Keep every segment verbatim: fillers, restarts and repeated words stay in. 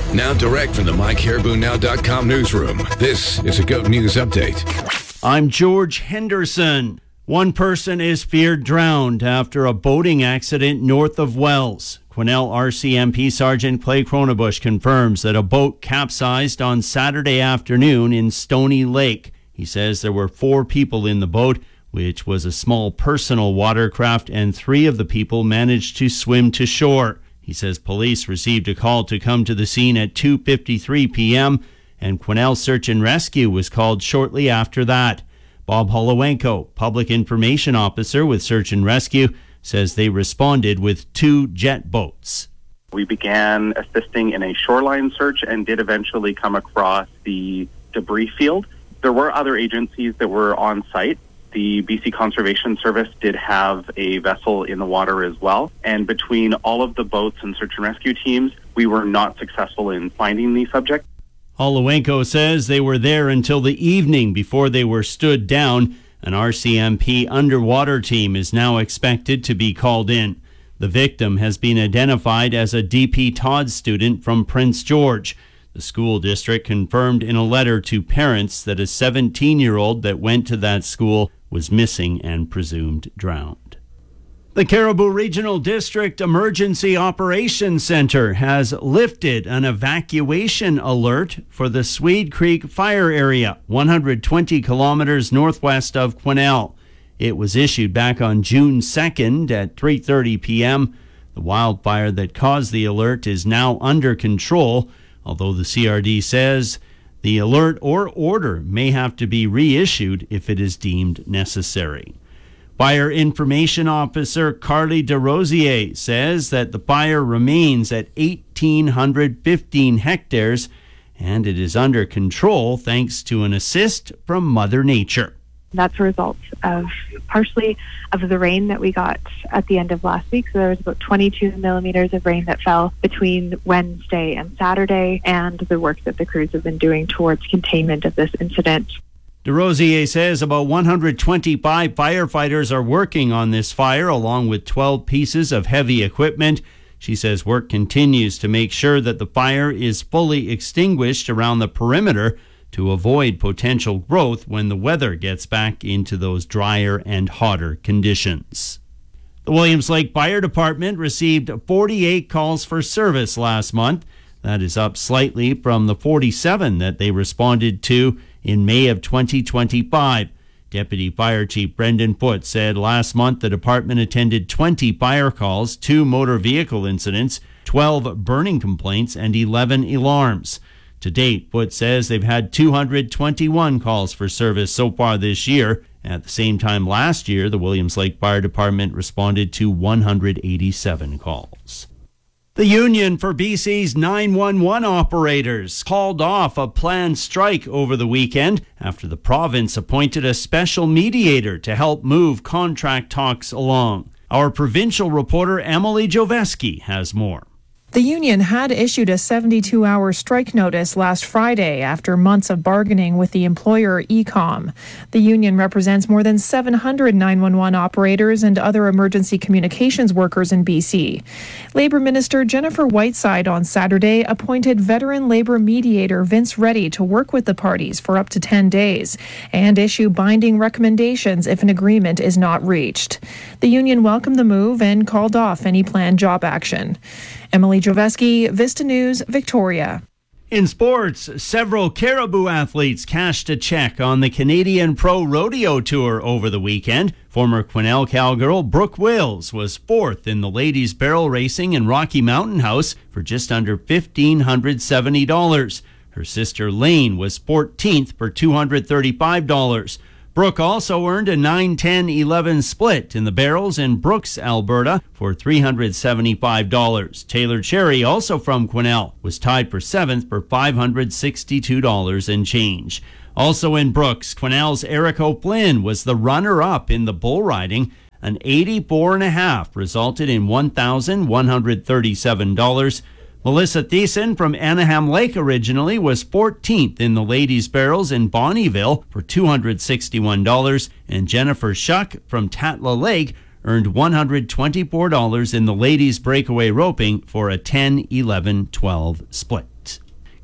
Now direct from the my caribou now dot com newsroom, this is a GOAT News Update. I'm George Henderson. One person is feared drowned after a boating accident north of Wells. Quesnel R C M P Sergeant Clay Cronabush confirms that a boat capsized on Saturday afternoon in Stony Lake. He says there were four people in the boat, which was a small personal watercraft, and three of the people managed to swim to shore. He says police received a call to come to the scene at two fifty-three p.m. and Quesnel Search and Rescue was called shortly after that. Bob Holowenko, Public Information Officer with Search and Rescue, says they responded with two jet boats. We began assisting in a shoreline search and did eventually come across the debris field. There were other agencies that were on site. The B C Conservation Service did have a vessel in the water as well. And between all of the boats and search and rescue teams, we were not successful in finding the subject. Holowenko says they were there until the evening before they were stood down. An R C M P underwater team is now expected to be called in. The victim has been identified as a D P Todd student from Prince George. The school district confirmed in a letter to parents that a seventeen-year-old that went to that school was missing and presumed drowned. The Caribou Regional District Emergency Operations Center has lifted an evacuation alert for the Swede Creek fire area, one hundred twenty kilometers northwest of Quesnel. It was issued back on June second at three thirty p.m. The wildfire that caused the alert is now under control, although the C R D says the alert or order may have to be reissued if it is deemed necessary. Fire Information Officer Carly DeRosier says that the fire remains at one thousand eight hundred fifteen hectares and it is under control thanks to an assist from Mother Nature. That's a result of partially of the rain that we got at the end of last week. So there was about twenty-two millimeters of rain that fell between Wednesday and Saturday, and the work that the crews have been doing towards containment of this incident. DeRosier says about one hundred twenty-five firefighters are working on this fire, along with twelve pieces of heavy equipment. She says work continues to make sure that the fire is fully extinguished around the perimeter to avoid potential growth when the weather gets back into those drier and hotter conditions. The Williams Lake Fire Department received forty-eight calls for service last month. That is up slightly from the forty-seven that they responded to in May of twenty twenty-five. Deputy Fire Chief Brendan Foote said last month the department attended twenty fire calls, two motor vehicle incidents, twelve burning complaints, and eleven alarms. To date, Foote says they've had two hundred twenty-one calls for service so far this year. At the same time last year, the Williams Lake Fire Department responded to one hundred eighty-seven calls. The Union for B C's nine one one operators called off a planned strike over the weekend after the province appointed a special mediator to help move contract talks along. Our provincial reporter Emily Joveski has more. The union had issued a seventy-two hour strike notice last Friday after months of bargaining with the employer Ecom. The union represents more than seven hundred nine one one operators and other emergency communications workers in B C. Labour Minister Jennifer Whiteside on Saturday appointed veteran Labour mediator Vince Reddy to work with the parties for up to ten days and issue binding recommendations if an agreement is not reached. The union welcomed the move and called off any planned job action. Emily Joveski, Vista News, Victoria. In sports, several Caribou athletes cashed a check on the Canadian Pro Rodeo Tour over the weekend. Former Quesnel cowgirl Brooke Wills was fourth in the ladies' barrel racing in Rocky Mountain House for just under one thousand five hundred seventy dollars. Her sister Lane was fourteenth for two hundred thirty-five dollars. Brooke also earned a nine ten eleven split in the barrels in Brooks, Alberta for three hundred seventy-five dollars. Taylor Cherry, also from Quesnel, was tied for seventh for five hundred sixty-two dollars and change. Also in Brooks, Quesnel's Eric O'Flynn was the runner-up in the bull riding. An eighty-four and a half resulted in one thousand one hundred thirty-seven dollars. Melissa Thiessen from Anaheim Lake originally was fourteenth in the ladies' barrels in Bonnyville for two hundred sixty-one dollars, and Jennifer Shuck from Tatla Lake earned one hundred twenty-four dollars in the ladies' breakaway roping for a ten eleven twelve split.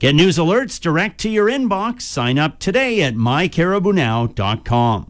Get news alerts direct to your inbox. Sign up today at my caribou now dot com.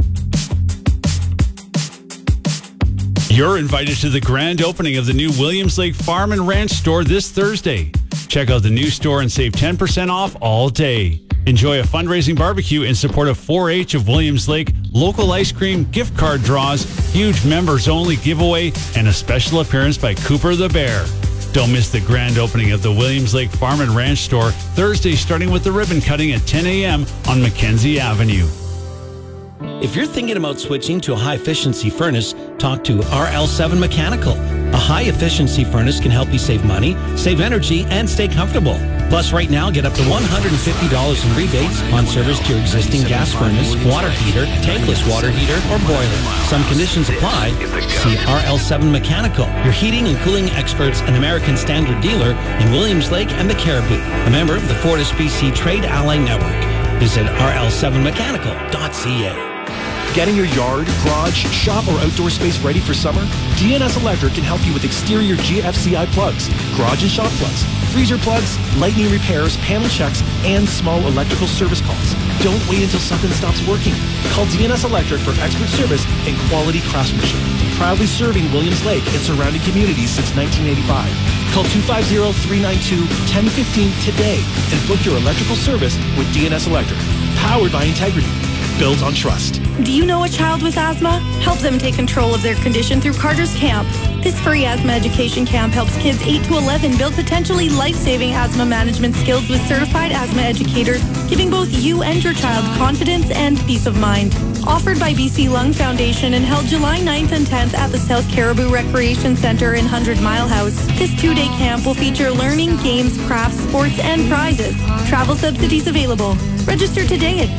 You're invited to the grand opening of the new Williams Lake Farm and Ranch store this Thursday. Check out the new store and save ten percent off all day. Enjoy a fundraising barbecue in support of four H of Williams Lake, local ice cream, gift card draws, huge members-only giveaway, and a special appearance by Cooper the Bear. Don't miss the grand opening of the Williams Lake Farm and Ranch store Thursday, starting with the ribbon cutting at ten a.m. on Mackenzie Avenue. If you're thinking about switching to a high-efficiency furnace, talk to R L seven Mechanical. A high-efficiency furnace can help you save money, save energy, and stay comfortable. Plus, right now, get up to one hundred fifty dollars in rebates on service to your existing gas furnace, water heater, tankless water heater, or boiler. Some conditions apply. See R L seven Mechanical, your heating and cooling experts and American Standard dealer in Williams Lake and the Cariboo. A member of the Fortis B C Trade Ally Network. Visit R L seven mechanical dot c a. Getting your yard, garage, shop, or outdoor space ready for summer? D N S Electric can help you with exterior G F C I plugs, garage and shop plugs, freezer plugs, lightning repairs, panel checks, and small electrical service calls. Don't wait until something stops working. Call D N S Electric for expert service and quality craftsmanship. Proudly serving Williams Lake and surrounding communities since nineteen eighty-five. Call two five zero, three nine two, one zero one five today and book your electrical service with D N S Electric. Powered by integrity. Built on trust. Do you know a child with asthma? Help them take control of their condition through Carter's Camp. This free asthma education camp helps kids eight to eleven build potentially life-saving asthma management skills with certified asthma educators, giving both you and your child confidence and peace of mind. Offered by B C Lung Foundation and held July ninth and tenth at the South Caribou Recreation Centre in Hundred Mile House. This two-day camp will feature learning, games, crafts, sports, and prizes. Travel subsidies available. Register today at